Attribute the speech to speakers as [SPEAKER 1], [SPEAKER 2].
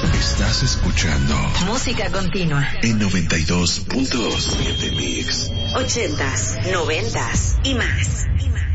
[SPEAKER 1] Estás escuchando
[SPEAKER 2] Música Continua
[SPEAKER 1] en 92.2 de Mix.
[SPEAKER 2] 80s, 90s y más.